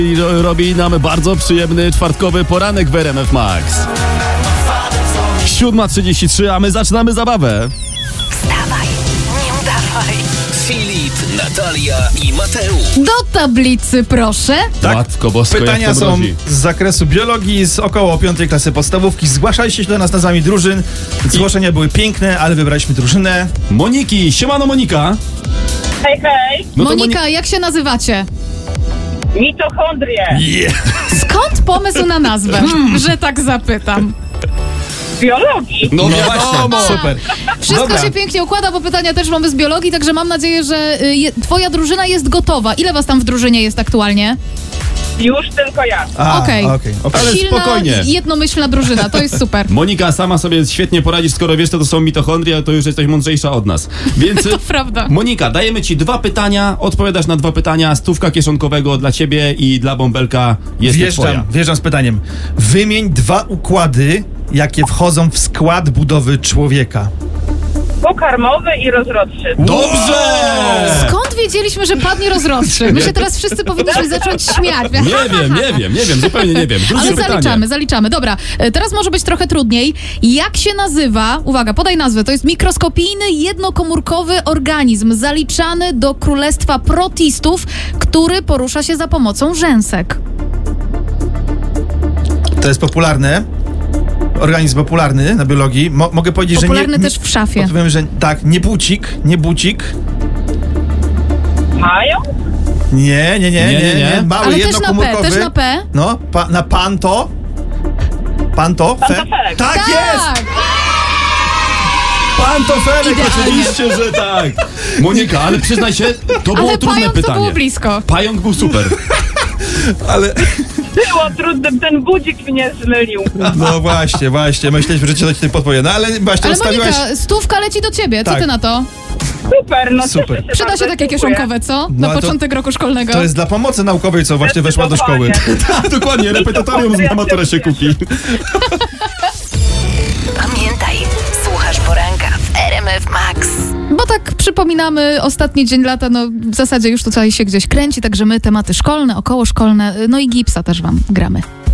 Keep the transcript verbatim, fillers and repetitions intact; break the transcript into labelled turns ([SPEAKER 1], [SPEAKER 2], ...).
[SPEAKER 1] I ro- robi nam bardzo przyjemny czwartkowy poranek w R M F Max. siódma trzydzieści trzy, a my zaczynamy zabawę.
[SPEAKER 2] Wstawaj, nie udawaj.
[SPEAKER 3] Filip, Natalia i Mateusz.
[SPEAKER 2] Do tablicy, proszę.
[SPEAKER 4] Tak.
[SPEAKER 1] Matko bosko,
[SPEAKER 4] Pytania
[SPEAKER 1] jak to
[SPEAKER 4] są
[SPEAKER 1] mrozi.
[SPEAKER 4] z zakresu biologii z około piątej klasy podstawówki. Zgłaszaliście się do nas nazwami drużyn. Zgłoszenia były piękne, ale wybraliśmy drużynę.
[SPEAKER 1] Moniki, siemano Monika.
[SPEAKER 5] Hej, hej!
[SPEAKER 1] No to
[SPEAKER 2] Monika, jak się nazywacie?
[SPEAKER 5] Mitochondrie!
[SPEAKER 4] Yeah.
[SPEAKER 2] Skąd pomysł na nazwę, że tak zapytam?
[SPEAKER 5] Biologii!
[SPEAKER 1] No,
[SPEAKER 4] No
[SPEAKER 1] wiadomo.
[SPEAKER 4] właśnie, super.
[SPEAKER 2] Wszystko
[SPEAKER 4] Dobra.
[SPEAKER 2] się pięknie układa, bo pytania też mamy z biologii, także mam nadzieję, że y, je, twoja drużyna jest gotowa. Ile was tam w drużynie jest aktualnie?
[SPEAKER 5] Już tylko ja.
[SPEAKER 4] A,
[SPEAKER 2] Okej.
[SPEAKER 4] okej, okej.
[SPEAKER 1] Ale
[SPEAKER 2] Silna,
[SPEAKER 1] spokojnie.
[SPEAKER 2] jednomyślna drużyna, to jest super.
[SPEAKER 1] Monika, sama sobie świetnie poradzisz, skoro wiesz, co to są mitochondria, to już jesteś mądrzejsza od nas. Więc
[SPEAKER 2] To prawda.
[SPEAKER 1] Monika, dajemy ci dwa pytania, odpowiadasz na dwa pytania, stówka kieszonkowego dla ciebie i dla bąbelka jest twoja.
[SPEAKER 4] Wjeżdżam, wjeżdżam z pytaniem. Wymień dwa układy, jakie wchodzą w skład budowy człowieka.
[SPEAKER 5] Pokarmowy i rozrodczy.
[SPEAKER 1] Dobrze!
[SPEAKER 2] Skąd wiedzieliśmy, że padnie rozrodczy? My się teraz wszyscy powinniśmy zacząć śmiać.
[SPEAKER 1] Nie wiem, nie wiem, nie wiem, zupełnie nie wiem. Drugie
[SPEAKER 2] Ale
[SPEAKER 1] pytanie.
[SPEAKER 2] zaliczamy, zaliczamy. Dobra, e, teraz może być trochę trudniej. Jak się nazywa, uwaga, podaj nazwę, to jest mikroskopijny, jednokomórkowy organizm zaliczany do królestwa protistów, który porusza się za pomocą rzęsek.
[SPEAKER 4] To jest popularne. Organizm popularny na biologii. Mo- mogę powiedzieć,
[SPEAKER 2] Popularny
[SPEAKER 4] że nie...
[SPEAKER 2] też w szafie.
[SPEAKER 4] Odpowiem, że tak, nie bucik, nie bucik.
[SPEAKER 5] Mają?
[SPEAKER 4] Nie, nie, nie, nie,
[SPEAKER 1] Nie, nie,
[SPEAKER 4] nie.
[SPEAKER 1] nie.
[SPEAKER 4] Mały,
[SPEAKER 2] Ale też na P,
[SPEAKER 4] jednokomórkowy.
[SPEAKER 2] też na P.
[SPEAKER 4] No, pa, na panto. Panto? Fe?
[SPEAKER 5] Pantofelek.
[SPEAKER 4] Tak, jest!
[SPEAKER 2] Tak!
[SPEAKER 1] Pantofelek,
[SPEAKER 2] Idealnie.
[SPEAKER 1] oczywiście, że tak. Monika, ale przyznaj się, to było
[SPEAKER 2] Ale
[SPEAKER 1] trudne
[SPEAKER 2] pająk to
[SPEAKER 1] pytanie.
[SPEAKER 2] było blisko.
[SPEAKER 1] Pająk był super.
[SPEAKER 4] Ale...
[SPEAKER 5] Było trudne, ten budzik mnie zmylił.
[SPEAKER 4] No właśnie, właśnie. Myśleliśmy, że cię tutaj podpowie. No ale właśnie
[SPEAKER 2] Ale
[SPEAKER 4] ustawiłaś...
[SPEAKER 2] Monika, stówka leci do ciebie, co
[SPEAKER 4] Tak.
[SPEAKER 2] ty na to?
[SPEAKER 5] Super, no
[SPEAKER 4] Super.
[SPEAKER 5] cieszę się
[SPEAKER 2] Przyda
[SPEAKER 5] bardzo,
[SPEAKER 2] się takie
[SPEAKER 5] dziękuję.
[SPEAKER 2] kieszonkowe, co?
[SPEAKER 4] No,
[SPEAKER 2] Na
[SPEAKER 4] to-
[SPEAKER 2] początek roku szkolnego.
[SPEAKER 4] To jest dla pomocy naukowej, co właśnie weszła do szkoły.
[SPEAKER 5] Zdecydowanie.
[SPEAKER 1] Tak, dokładnie, repetatorium na maturę się kupi.
[SPEAKER 2] Pamiętaj, słuchasz poranka w R M F Max. Bo tak przypominamy, ostatni dzień lata, no w zasadzie już tutaj się gdzieś kręci, także my tematy szkolne, okołoszkolne, no i gipsa też wam gramy.